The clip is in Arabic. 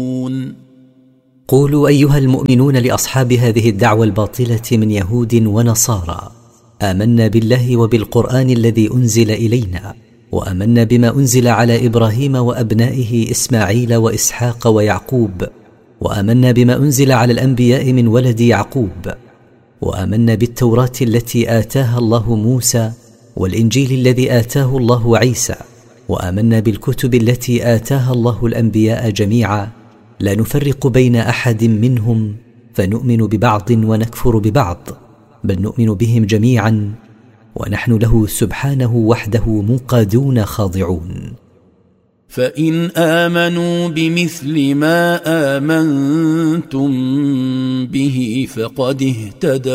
قولوا أيها المؤمنون لأصحاب هذه الدعوة الباطلة من يهود ونصارى: آمنا بالله وبالقرآن الذي أنزل إلينا، وآمنا بما أنزل على إبراهيم وأبنائه إسماعيل وإسحاق ويعقوب، وآمنا بما أنزل على الأنبياء من ولد يعقوب، وآمنا بالتوراة التي آتاها الله موسى، والإنجيل الذي آتاه الله عيسى، وآمنا بالكتب التي آتاها الله الأنبياء جميعا، لا نفرق بين أحد منهم، فنؤمن ببعض ونكفر ببعض، بل نؤمن بهم جميعا، ونحن له سبحانه وحده منقادون خاضعون. فإن آمنوا بمثل ما آمنتم به فقد اهتدوا